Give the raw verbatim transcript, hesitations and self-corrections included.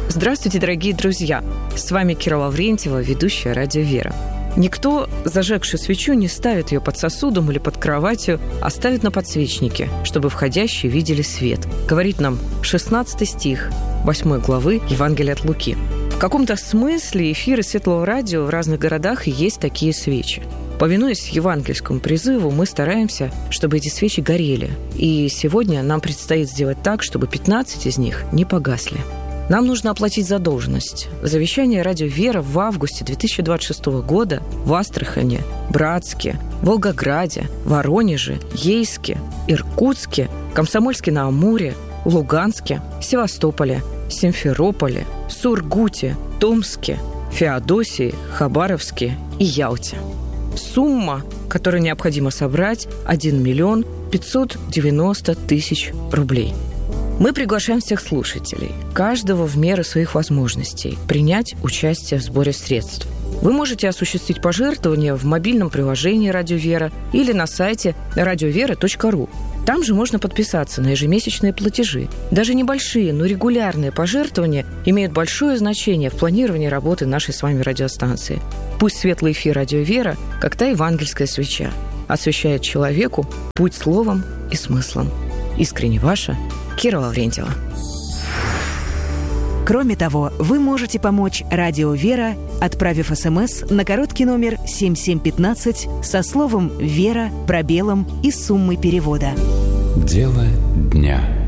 Здравствуйте, дорогие друзья! С вами Кира Лаврентьева, ведущая «Радио Вера». Никто, зажегший свечу, не ставит ее под сосудом или под кроватью, а ставит на подсвечнике, чтобы входящие видели свет. Говорит нам шестнадцатый стих восьмой главы Евангелия от Луки. В каком-то смысле эфиры Светлого радио в разных городах и есть такие свечи. Повинуясь евангельскому призыву, мы стараемся, чтобы эти свечи горели. И сегодня нам предстоит сделать так, чтобы пятнадцать из них не погасли. Нам нужно оплатить задолженность. Завещание «Радио Вера» в августе две тысячи двадцать шестого года в Астрахани, Братске, Волгограде, Воронеже, Ейске, Иркутске, Комсомольске-на-Амуре, Луганске, Севастополе, Симферополе, Сургуте, Томске, Феодосии, Хабаровске и Ялте. Сумма, которую необходимо собрать, один миллион пятьсот девяносто тысяч рублей. Мы приглашаем всех слушателей, каждого в меру своих возможностей, принять участие в сборе средств. Вы можете осуществить пожертвования в мобильном приложении «Радио Вера» или на сайте радиовера точка ру. Там же можно подписаться на ежемесячные платежи. Даже небольшие, но регулярные пожертвования имеют большое значение в планировании работы нашей с вами радиостанции. Пусть светлый эфир «Радио Вера», как та евангельская свеча, освещает человеку путь словом и смыслом. Искренне ваша Кира Лаврентьева. Кроме того, вы можете помочь «Радио Вера», отправив СМС на короткий номер семь семь пятнадцать со словом «Вера», пробелом и суммой перевода. Дело дня.